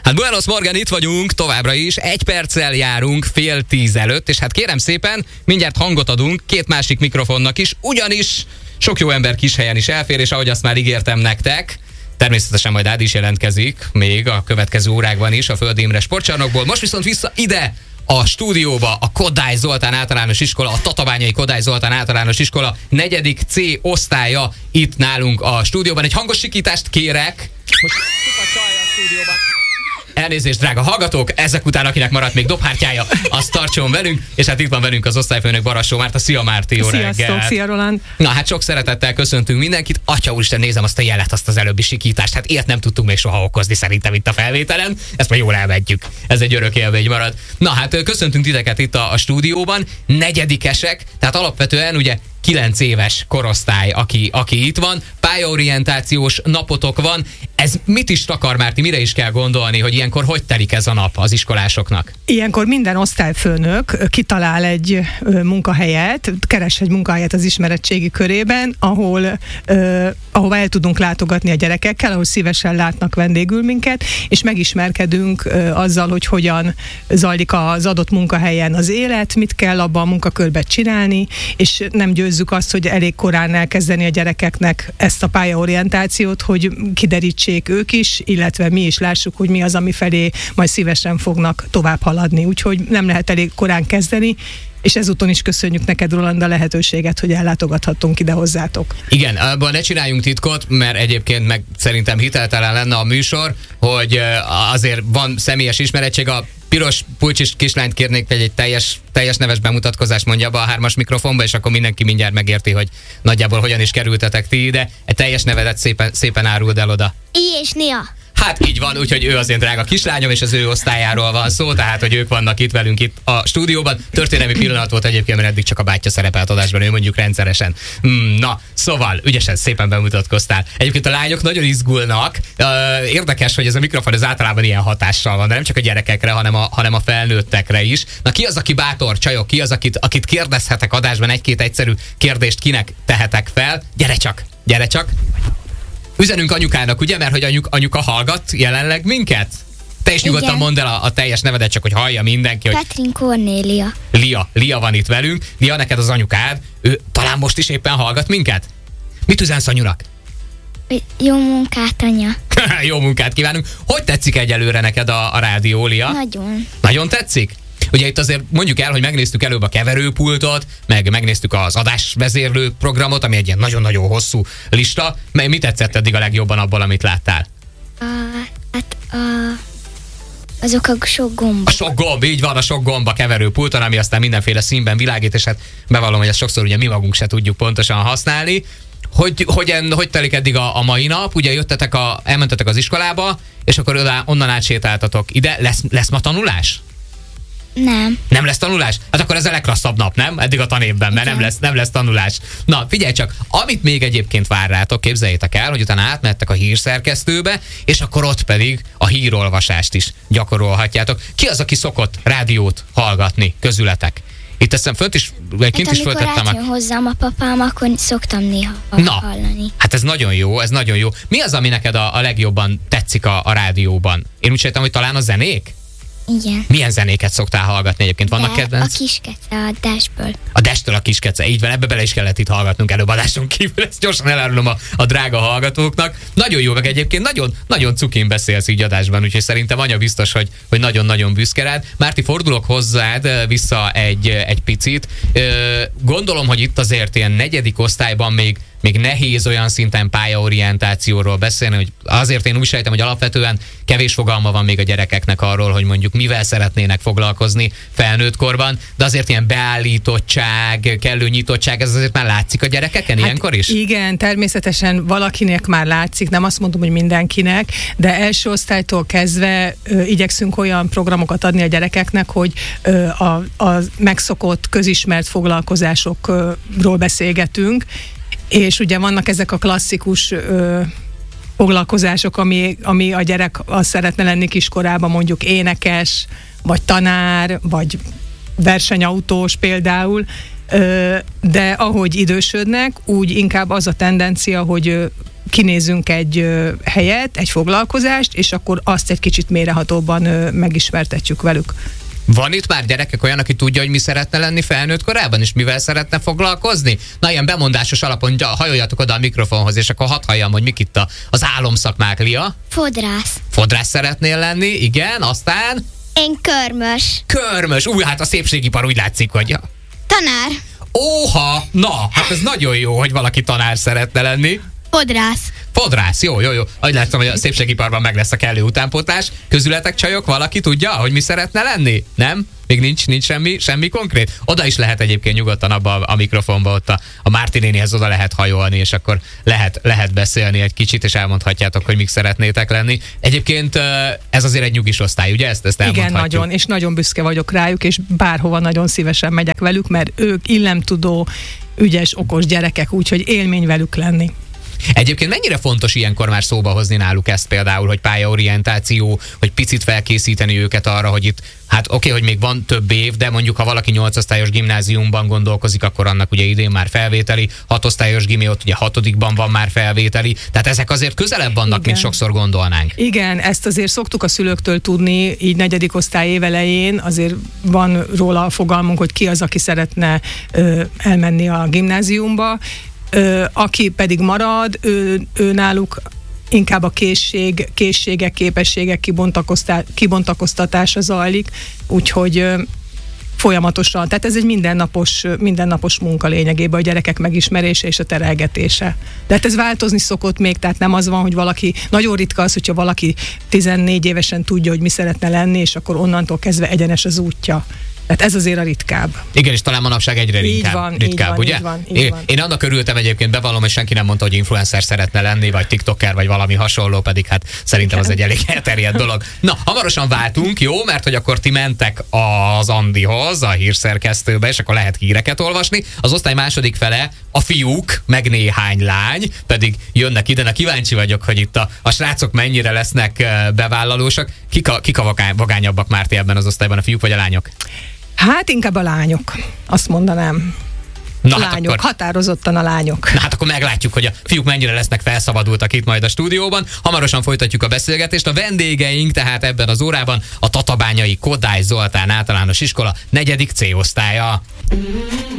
Hát Buenos Morgan, itt vagyunk továbbra is, 1 perccel járunk 9:30 előtt, és hát kérem szépen, mindjárt hangot adunk 2 másik mikrofonnak is, ugyanis sok jó ember kis helyen is elfér, és ahogy azt már ígértem nektek, természetesen majd Ádi is jelentkezik még a következő órákban is a Földi Imre Sportcsarnokból. Most viszont vissza ide a stúdióba, a Kodály Zoltán általános iskola, a Tatabányai Kodály Zoltán általános iskola 4. C osztálya itt nálunk a stúdióban. Egy hangos sikítást kérek. Most a csaj a stúdióban. Elnézést, drága hallgatók, ezek után akinek maradt még dobhártyája, azt tartson velünk, és hát itt van velünk az osztályfőnök Barassó Márta. Szia Márti, jó reggelt! Sziasztok, szia Roland! Na hát sok szeretettel köszöntünk mindenkit. Atya úristen, nézem azt a jelet, azt az előbbi sikítást, hát ilyet nem tudtunk még soha okozni szerintem itt a felvételen, ezt majd jól elvedjük, ez egy örök élmény marad. Na hát köszöntünk titeket itt a stúdióban, 4-esek, tehát alapvetően ugye 9 éves korosztály, aki itt van, pályaorientációs napotok van. Ez mit is takar, Márti, mire is kell gondolni, hogy ilyenkor hogy telik ez a nap az iskolásoknak? Ilyenkor minden osztályfőnök kitalál egy munkahelyet, keres egy munkahelyet az ismeretségi körében, ahova el tudunk látogatni a gyerekekkel, ahol szívesen látnak vendégül minket, és megismerkedünk azzal, hogy hogyan zajlik az adott munkahelyen az élet, mit kell abban a munkakörben csinálni, és nem győzzük azt, hogy elég korán elkezdeni a gyerekeknek ezt a pályaorientációt, hogy kiderítsék ők is, illetve mi is lássuk, hogy mi az, ami felé majd szívesen fognak tovább haladni. Úgyhogy nem lehet elég korán kezdeni, és ezúton is köszönjük neked, Roland, a lehetőséget, hogy ellátogathattunk ide hozzátok. Igen, abban ne csináljunk titkot, mert egyébként meg szerintem hiteltelen lenne a műsor, hogy azért van személyes ismerettség. A piros pulcsis kislányt kérnék, hogy egy teljes neves bemutatkozást mondja be a 3-as mikrofonba, és akkor mindenki mindjárt megérti, hogy nagyjából hogyan is kerültetek ti ide. Egy teljes nevedet szépen áruld el oda. És Nia. Hát így van, úgyhogy ő az én drága kislányom, és az ő osztályáról van szó, tehát hogy ők vannak itt velünk itt a stúdióban. Történelmi pillanat volt egyébként, mert eddig csak a bátyja szerepelt adásban, ő mondjuk rendszeresen. Na, szóval, ügyesen, szépen bemutatkoztál. Egyébként a lányok nagyon izgulnak. Érdekes, hogy ez a mikrofon az általában ilyen hatással van, de nem csak a gyerekekre, hanem a felnőttekre is. Na, ki az, aki bátor, csajok, ki az, akit kérdezhetek adásban, 1-2 egyszerű kérdést kinek tehetek fel? Gyere csak! Üzenünk anyukának, ugye? Mert hogy anyuka hallgat jelenleg minket? Te is nyugodtan mondd el a teljes nevedet, csak hogy hallja mindenki, hogy... Petrin Kornélia. Lia van itt velünk. Lia, neked az anyukád, ő talán most is éppen hallgat minket? Mit üzensz anyunak? Jó munkát, anya. Jó munkát kívánunk. Hogy tetszik egyelőre neked a rádió, Lia? Nagyon. Nagyon tetszik? Ugye itt azért mondjuk el, hogy megnéztük előbb a keverőpultot, megnéztük az adásvezérlő programot, ami egy ilyen nagyon-nagyon hosszú lista. Mi tetszett eddig a legjobban abból, amit láttál? Azok a sok gomb. A sok gomb, így van, a sok gomb a keverőpulton, ami aztán mindenféle színben világít, és hát bevallom, hogy ezt sokszor ugye mi magunk se tudjuk pontosan használni. Hogy telik eddig a mai nap? Ugye elmentetek az iskolába, és akkor onnan átsétáltatok ide. Lesz ma tanulás? Nem. Nem lesz tanulás? Hát akkor ez a legklasszabb nap, nem? Eddig a tanévben, mert nem lesz tanulás. Na, figyelj csak, amit még egyébként vár rátok, képzeljétek el, hogy utána átmentek a hírszerkesztőbe, és akkor ott pedig a hírolvasást is gyakorolhatjátok. Ki az, aki szokott rádiót hallgatni közületek? Itt ezt fönt is, kint is föltettem. Amikor átjön hozzám a papám, akkor szoktam néha hallani. Hát ez nagyon jó. Mi az, ami neked a legjobban tetszik a rádióban? Én úgy sejtem, hogy talán a zenék? Igen. Milyen zenéket szoktál hallgatni egyébként? Vannak kedvenc? A Kiskece, a Dashből. A Dash-től a Kiskece, így van, ebbe bele is kellett itt hallgatnunk előbb adáson kívül, ezt gyorsan elárulom a drága hallgatóknak. Nagyon jó, meg egyébként nagyon cukin beszélsz így adásban, úgyhogy szerintem anya biztos, hogy nagyon-nagyon büszke rád. Márti, fordulok hozzád vissza egy picit. Gondolom, hogy itt azért ilyen 4. osztályban még nehéz olyan szinten pályaorientációról beszélni, hogy azért én úgy sejtem, hogy alapvetően kevés fogalma van még a gyerekeknek arról, hogy mondjuk mivel szeretnének foglalkozni felnőtt korban, de azért ilyen beállítottság, kellő nyitottság, ez azért már látszik a gyerekeken ilyenkor is? Igen, természetesen valakinek már látszik, nem azt mondom, hogy mindenkinek, de első osztálytól kezdve igyekszünk olyan programokat adni a gyerekeknek, hogy a megszokott, közismert foglalkozásokról beszélgetünk, és ugye vannak ezek a klasszikus foglalkozások, ami a gyerek azt szeretne lenni kiskorában, mondjuk énekes, vagy tanár, vagy versenyautós például, de ahogy idősödnek, úgy inkább az a tendencia, hogy kinézünk egy helyet, egy foglalkozást, és akkor azt egy kicsit mélyrehatóbban megismertetjük velük. Van itt már gyerekek olyan, aki tudja, hogy mi szeretne lenni felnőtt korában, és mivel szeretne foglalkozni? Na, ilyen bemondásos alapon hajoljatok oda a mikrofonhoz, és akkor hadd halljam, hogy mik itt az álomszakmák, Lia. Fodrász. Fodrász szeretnél lenni, igen, aztán? Én körmös. Körmös, hát a szépségipar úgy látszik, hogy... Tanár. Óha, na, hát ez nagyon jó, hogy valaki tanár szeretne lenni. Fodrász. Fodrász, jó. Ahogy láttam, hogy a szépségiparban meg lesz a kellő utánpótlás. Közületek csajok, valaki tudja, hogy mi szeretne lenni? Nem? Még nincs semmi konkrét? Oda is lehet egyébként nyugodtan abba a mikrofonba, ott a Márti nénihez oda lehet hajolni, és akkor lehet beszélni egy kicsit, és elmondhatjátok, hogy mik szeretnétek lenni. Egyébként ez azért egy nyugis osztály, ugye? Ezt elmondhatjuk. Igen, nagyon, és nagyon büszke vagyok rájuk, és bárhova nagyon szívesen megyek velük, mert ők illemtudó, ügyes, okos gyerekek, úgyhogy élmény velük lenni. Egyébként mennyire fontos ilyenkor már szóba hozni náluk ezt például, hogy pályaorientáció, hogy picit felkészíteni őket arra, hogy itt, hát oké, hogy még van több év, de mondjuk ha valaki 8 osztályos gimnáziumban gondolkozik, akkor annak ugye idén már felvételi, 6 osztályos gimi, ott ugye 6-ban van már felvételi, tehát ezek azért közelebb vannak, igen, mint sokszor gondolnánk. Igen, ezt azért szoktuk a szülőktől tudni, így 4. osztály évelején azért van róla a fogalmunk, hogy ki az, aki szeretne elmenni a gimnáziumba. Aki pedig marad, ő náluk inkább a készségek, képességek kibontakoztatása zajlik, úgyhogy folyamatosan, tehát ez egy mindennapos munka lényegében, a gyerekek megismerése és a terelgetése. De hát ez változni szokott még, tehát nem az van, hogy valaki, nagyon ritka az, hogyha valaki 14 évesen tudja, hogy mi szeretne lenni, és akkor onnantól kezdve egyenes az útja. Tehát ez azért a ritkább. Igen, és talán manapság egyre ritkább, ugye? Így van. Én annak örültem egyébként, bevallom, hogy senki nem mondta, hogy influencer szeretne lenni, vagy tiktoker, vagy valami hasonló, pedig hát szerintem az egy elég elterjedt dolog. Na, hamarosan váltunk, jó? Mert hogy akkor ti mentek az Andihoz, a hírszerkesztőbe, és akkor lehet híreket olvasni. Az osztály második fele a fiúk, meg néhány lány, pedig jönnek ide. Na, kíváncsi vagyok, hogy itt a srácok mennyire lesznek bevállalósak. Kik a vagányabbak, Márti, ebben az osztályban, a fiúk vagy a lányok? Hát inkább a lányok, azt mondanám. Na, lányok, hát határozottan a lányok. Na hát akkor meglátjuk, hogy a fiúk mennyire lesznek felszabadultak itt majd a stúdióban. Hamarosan folytatjuk a beszélgetést. A vendégeink tehát ebben az órában a tatabányai Kodály Zoltán általános iskola 4. C osztálya.